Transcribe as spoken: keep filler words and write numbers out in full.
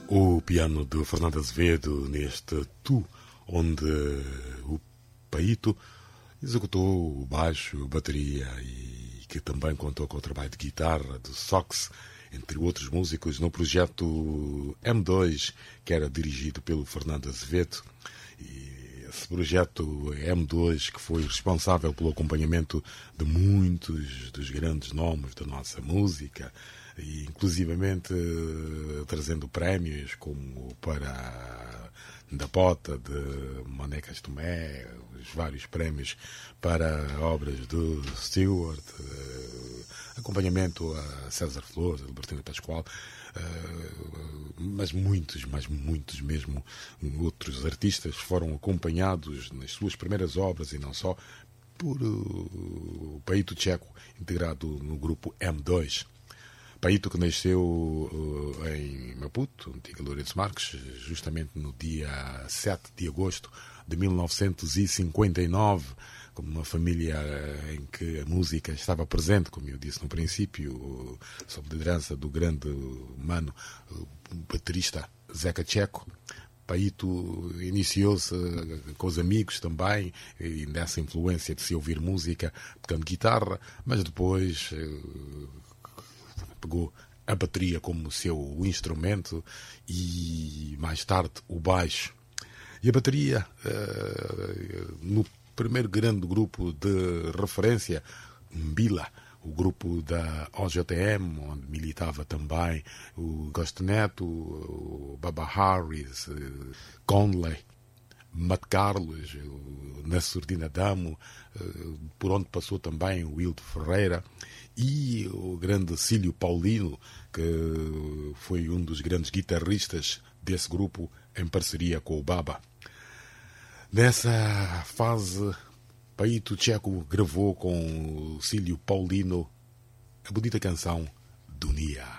O piano de Fernando Azevedo neste Tu, onde o Paíto executou o baixo, a bateria e que também contou com o trabalho de guitarra do Sox, entre outros músicos, no projeto M dois, que era dirigido pelo Fernando Azevedo. E esse projeto M dois que foi responsável pelo acompanhamento de muitos dos grandes nomes da nossa música, e inclusivamente trazendo prémios como para da Pota, de Monecas Tomé, os vários prémios para obras do Stewart, acompanhamento a César Flores, a Albertina Pascoal, mas muitos, mas muitos mesmo outros artistas foram acompanhados nas suas primeiras obras e não só por o Paíto Checo, integrado no grupo M dois. Paíto que nasceu uh, em Maputo, antiga Lourenço Marques, justamente no dia sete de agosto de mil novecentos e cinquenta e nove, como uma família em que a música estava presente, como eu disse no princípio, uh, sob a liderança do grande mano, uh, baterista Zeca Checo. Paíto iniciou-se com os amigos também, e nessa influência de se ouvir música, tocando guitarra, mas depois uh, pegou a bateria como seu instrumento e mais tarde o baixo. E a bateria, uh, no primeiro grande grupo de referência, Mbila, o grupo da O J M, onde militava também o Gosto Neto, o Baba Harris, uh, Conley, Matt Carlos, o Nassurdina Damo, uh, por onde passou também o Wildo Ferreira, e o grande Cílio Paulino, que foi um dos grandes guitarristas desse grupo em parceria com o Baba. Nessa fase, Paíto Checo gravou com o Cílio Paulino a bonita canção Dunia.